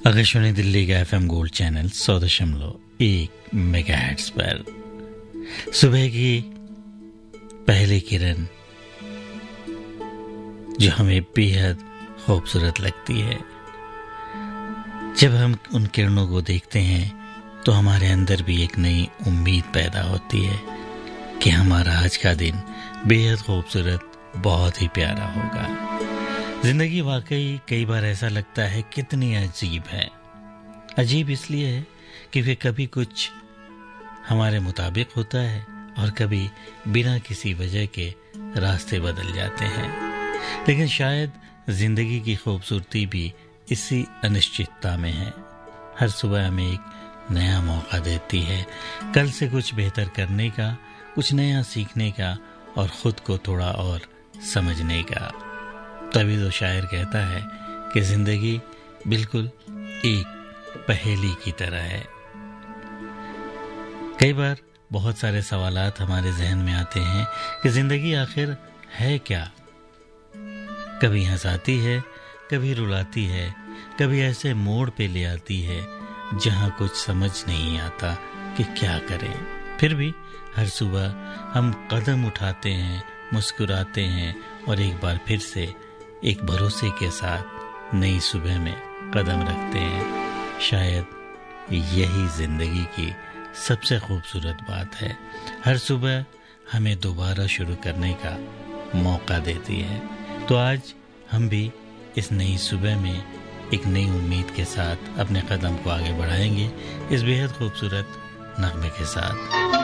आकाशवाणी दिल्ली का FM gold channel 100.1 megahertz पर सुबह की पहली किरण जो हमें बेहद खूबसूरत लगती है। जब हम उन किरणों को देखते हैं तो हमारे अंदर भी एक नई उम्मीद पैदा होती है कि हमारा आज का दिन बेहद खूबसूरत, बहुत ही प्यारा होगा। जिंदगी वाकई कई बार ऐसा लगता है कितनी अजीब है। अजीब इसलिए है क्योंकि कभी कुछ हमारे मुताबिक होता है और कभी बिना किसी वजह के रास्ते बदल जाते हैं। लेकिन शायद जिंदगी की खूबसूरती भी इसी अनिश्चितता में है। हर सुबह हमें एक नया मौका देती है, कल से कुछ बेहतर करने का, कुछ नया सीखने का और खुद को थोड़ा और समझने का। तभी तो शायर कहता है कि जिंदगी बिल्कुल एक पहेली की तरह है। कई बार बहुत सारे सवालात हमारे जहन में आते हैं कि जिंदगी आखिर है क्या। कभी हंसाती है, कभी रुलाती है, कभी ऐसे मोड़ पे ले आती है जहां कुछ समझ नहीं आता कि क्या करें। फिर भी हर सुबह हम कदम उठाते हैं, मुस्कुराते हैं और एक बार फिर से एक भरोसे के साथ नई सुबह में कदम रखते हैं। शायद यही जिंदगी की सबसे खूबसूरत बात है। हर सुबह हमें दोबारा शुरू करने का मौका देती है। तो आज हम भी इस नई सुबह में एक नई उम्मीद के साथ अपने कदम को आगे बढ़ाएंगे इस बेहद खूबसूरत नगमे के साथ।